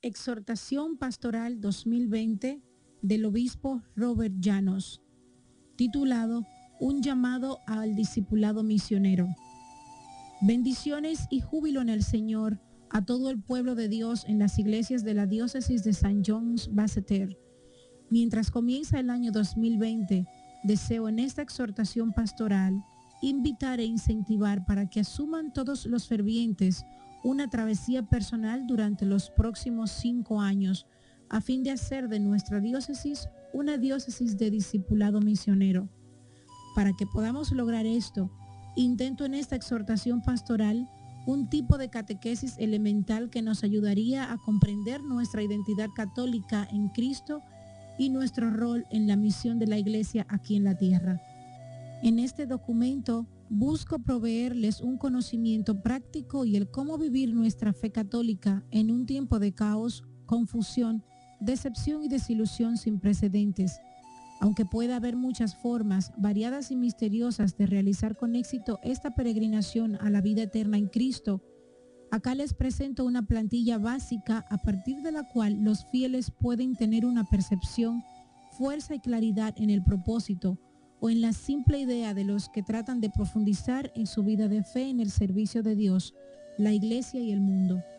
Exhortación Pastoral 2020 del Obispo Robert Llanos, titulado Un llamado al discipulado misionero. Bendiciones y júbilo en el Señor a todo el pueblo de Dios en las iglesias de la diócesis de St. John's Basseterre. Mientras comienza el año 2020, deseo en esta exhortación pastoral invitar e incentivar para que asuman todos los fervientes una travesía personal durante los próximos 5 años, a fin de hacer de nuestra diócesis una diócesis de discipulado misionero. Para que podamos lograr esto, intento en esta exhortación pastoral un tipo de catequesis elemental que nos ayudaría a comprender nuestra identidad católica en Cristo y nuestro rol en la misión de la Iglesia aquí en la tierra. En este documento busco proveerles un conocimiento práctico y el cómo vivir nuestra fe católica en un tiempo de caos, confusión, decepción y desilusión sin precedentes. Aunque pueda haber muchas formas variadas y misteriosas de realizar con éxito esta peregrinación a la vida eterna en Cristo, acá les presento una plantilla básica a partir de la cual los fieles pueden tener una percepción, fuerza y claridad en el propósito o en la simple idea de los que tratan de profundizar en su vida de fe en el servicio de Dios, la Iglesia y el mundo.